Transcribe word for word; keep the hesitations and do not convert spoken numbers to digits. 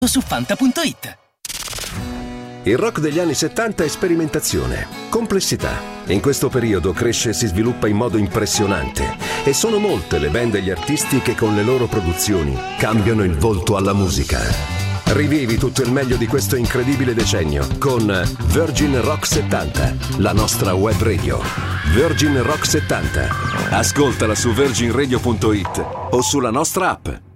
su fanta punto it. Il rock degli anni settanta è sperimentazione, complessità. In questo periodo cresce e si sviluppa in modo impressionante e sono molte le band e gli artisti che con le loro produzioni cambiano il volto alla musica. Rivivi tutto il meglio di questo incredibile decennio con Virgin Rock settanta, la nostra web radio. Virgin Rock settanta. Ascoltala su virgin radio punto it o sulla nostra app.